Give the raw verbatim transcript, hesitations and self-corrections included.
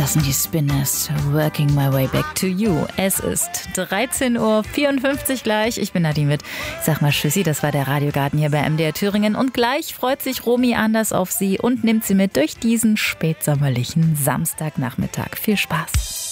Das sind die Spinners, Working My Way Back to You. Es ist dreizehn Uhr vierundfünfzig gleich. Ich bin Nadine Witt. Ich sag mal Tschüssi, das war der Radiogarten hier bei M D R Thüringen. Und gleich freut sich Romy Anders auf Sie und nimmt Sie mit durch diesen spätsommerlichen Samstagnachmittag. Viel Spaß.